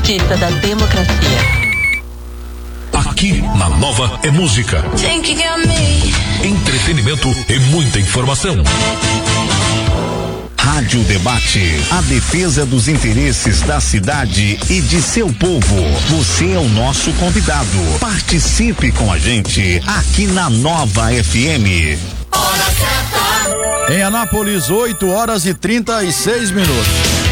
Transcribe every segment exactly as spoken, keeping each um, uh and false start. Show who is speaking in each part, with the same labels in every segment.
Speaker 1: justiça, da democracia.
Speaker 2: Aqui na Nova é música, entretenimento e muita informação. Rádio Debate, a defesa dos interesses da cidade e de seu povo. Você é o nosso convidado. Participe com a gente aqui na Nova F M.
Speaker 3: Hora certa.
Speaker 4: Em Anápolis, oito horas e trinta e seis minutos.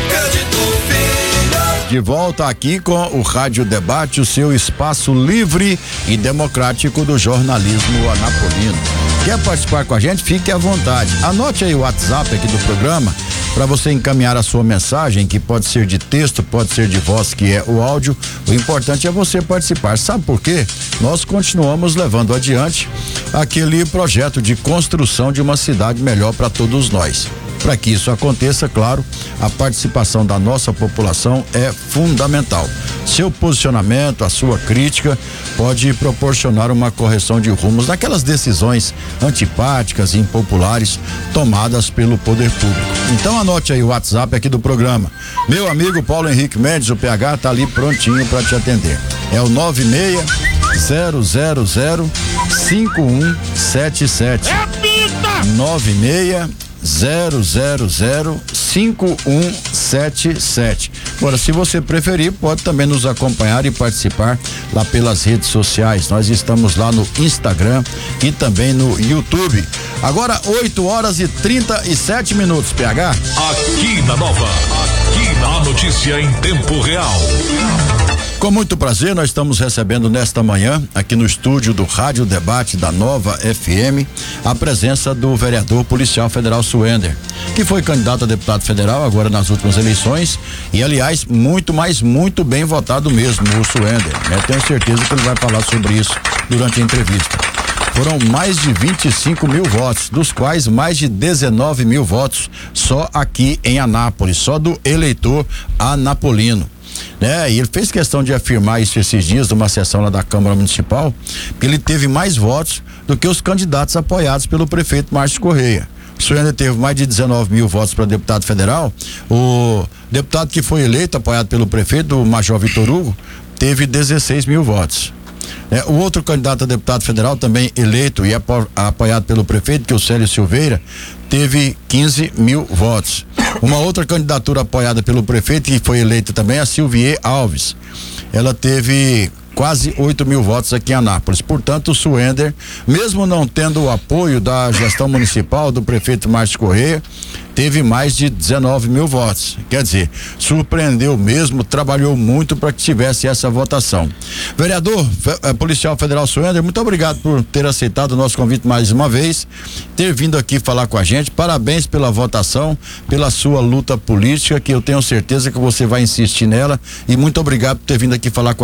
Speaker 4: De volta aqui com o Rádio Debate, o seu espaço livre e democrático do jornalismo anapolino. Quer participar com a gente? Fique à vontade. Anote aí o WhatsApp aqui do programa para você encaminhar a sua mensagem, que pode ser de texto, pode ser de voz, que é o áudio. O importante é você participar. Sabe por quê? Nós continuamos levando adiante aquele projeto de construção de uma cidade melhor para todos nós. Para que isso aconteça, claro, a participação da nossa população é fundamental. Seu posicionamento, a sua crítica pode proporcionar uma correção de rumos naquelas decisões antipáticas e impopulares tomadas pelo poder público. Então anote aí o WhatsApp aqui do programa. Meu amigo Paulo Henrique Mendes, o P H, tá ali prontinho para te atender. É o nove seis zero zero zero cinco um sete sete. nove seis zero zero zero cinco um sete sete. Agora, se você preferir, pode também nos acompanhar e participar lá pelas redes sociais. Nós estamos lá no Instagram e também no YouTube. Agora, oito horas e trinta e sete minutos, P H.
Speaker 2: Aqui na Nova, aqui na notícia em tempo real.
Speaker 4: Com muito prazer, nós estamos recebendo nesta manhã, aqui no estúdio do Rádio Debate da Nova F M, a presença do vereador policial federal Suender, que foi candidato a deputado federal agora nas últimas eleições e, aliás, muito, mas muito bem votado mesmo, o Suender. Eu tenho certeza que ele vai falar sobre isso durante a entrevista. Foram mais de vinte e cinco mil votos, dos quais mais de dezenove mil votos só aqui em Anápolis, só do eleitor anapolino. Né? E ele fez questão de afirmar isso esses dias numa sessão lá da Câmara Municipal, que ele teve mais votos do que os candidatos apoiados pelo prefeito Márcio Correia. O senhor ainda teve mais de dezenove mil votos para deputado federal. O deputado que foi eleito, apoiado pelo prefeito, o Major Vitor Hugo, teve dezesseis mil votos. É, o outro candidato a deputado federal, também eleito e apo, apoiado pelo prefeito, que é o Célio Silveira, teve quinze mil votos. Uma outra candidatura apoiada pelo prefeito, que foi eleita também, a Silvier Alves. Ela teve quase oito mil votos aqui em Anápolis. Portanto, o Suender, mesmo não tendo o apoio da gestão municipal, do prefeito Márcio Correia, teve mais de dezenove mil votos. Quer dizer, surpreendeu mesmo, trabalhou muito para que tivesse essa votação. Vereador eh, policial federal Suender, muito obrigado por ter aceitado o nosso convite mais uma vez, ter vindo aqui falar com a gente. Parabéns pela votação, pela sua luta política, que eu tenho certeza que você vai insistir nela, e muito obrigado por ter vindo aqui falar com a